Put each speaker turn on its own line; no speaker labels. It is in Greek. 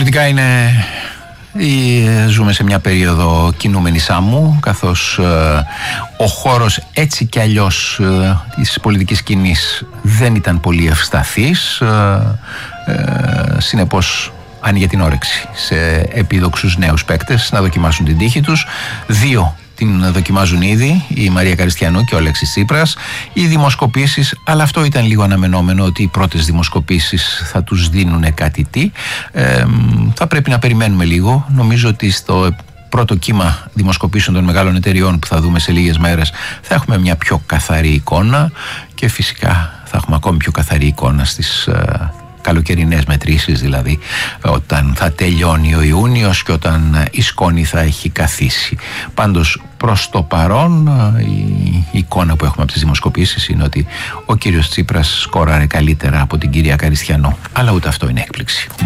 Πολιτικά ζούμε σε μια περίοδο κινούμενης άμμου, καθώς ο χώρος έτσι κι αλλιώς της πολιτικής σκηνής δεν ήταν πολύ ευσταθής, συνεπώς άνοιγε την όρεξη σε επίδοξους νέους παίκτες να δοκιμάσουν την τύχη τους. Δύο την δοκιμάζουν ήδη, η Μαρία Καριστιανού και ο Αλέξης Τσίπρας. Οι δημοσκοπήσεις, αλλά αυτό ήταν λίγο αναμενόμενο, ότι οι πρώτες δημοσκοπήσεις θα τους δίνουν κάτι τι. Θα πρέπει να περιμένουμε λίγο. Νομίζω ότι στο πρώτο κύμα δημοσκοπήσεων των μεγάλων εταιριών που θα δούμε σε λίγες μέρες θα έχουμε μια πιο καθαρή εικόνα, και φυσικά θα έχουμε ακόμη πιο καθαρή εικόνα στις καλοκαιρινές μετρήσεις, δηλαδή όταν θα τελειώνει ο Ιούνιος και όταν η σκόνη θα έχει καθίσει. Πάντως προς το παρόν η εικόνα που έχουμε από τις δημοσκοπήσεις είναι ότι ο κύριος Τσίπρας σκόραρε καλύτερα από την κυρία Καριστιανό, αλλά ούτε αυτό είναι έκπληξη.